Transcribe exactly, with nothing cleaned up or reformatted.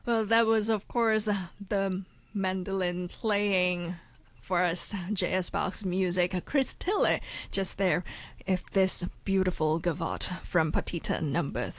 Well, that was, of course, uh, the mandolin playing for us, J S Bach's music, Chris Tille, just there, if this beautiful gavotte from Partita number